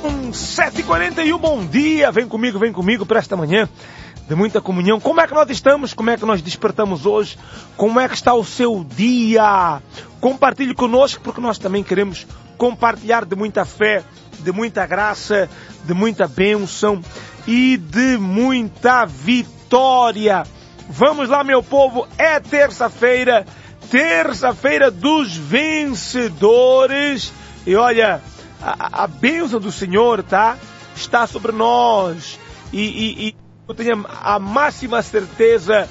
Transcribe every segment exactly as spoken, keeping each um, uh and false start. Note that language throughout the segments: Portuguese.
sete e quarenta e um, bom dia, vem comigo, vem comigo para esta manhã de muita comunhão. Como é que nós estamos? Como é que nós despertamos hoje? Como é que está o seu dia? Compartilhe conosco, porque nós também queremos compartilhar de muita fé, de muita graça, de muita bênção e de muita vitória. Vamos lá, meu povo, é terça-feira, terça-feira dos vencedores. E olha, a, a bênção do Senhor, tá? Está sobre nós. E, e, e eu tenho a máxima certeza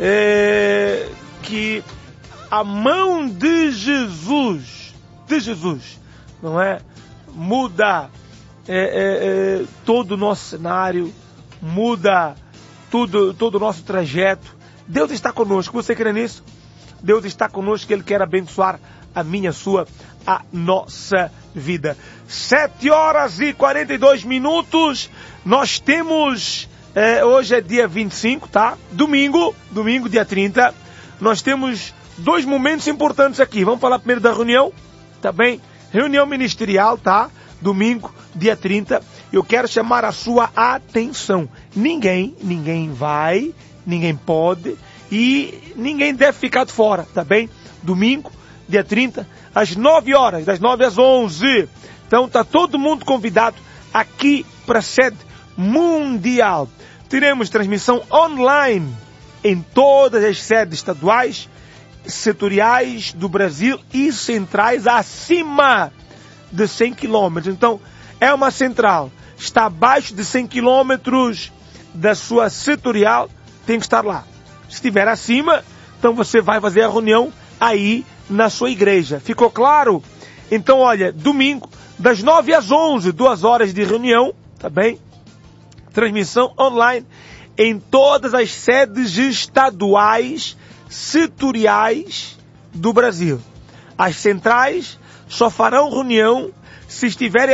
é, que a mão de Jesus, de Jesus, não é? Muda é, é, é, todo o nosso cenário, muda tudo, todo o nosso trajeto. Deus está conosco. Você crê nisso? Deus está conosco, Ele quer abençoar a minha, a sua, a nossa vida. Sete horas e quarenta e dois minutos. Nós temos, é, hoje é dia vinte e cinco, tá? Domingo, domingo, dia trinta. Nós temos dois momentos importantes aqui. Vamos falar primeiro da reunião, tá bem? Reunião ministerial, tá? Domingo, dia trinta. Eu quero chamar a sua atenção. Ninguém, ninguém vai, ninguém pode e ninguém deve ficar de fora, tá bem? Domingo, dia trinta, às nove horas, das nove às onze. Então tá todo mundo convidado aqui para a sede mundial. Teremos transmissão online em todas as sedes estaduais, setoriais do Brasil e centrais acima de cem quilômetros. Então, é uma central. Está abaixo de cem quilômetros da sua setorial, tem que estar lá. Se estiver acima, então você vai fazer a reunião aí na sua igreja. Ficou claro? Então, olha, domingo, das nove às onze, duas horas de reunião, tá bem? Transmissão online em todas as sedes estaduais, setoriais do Brasil. As centrais só farão reunião se estiverem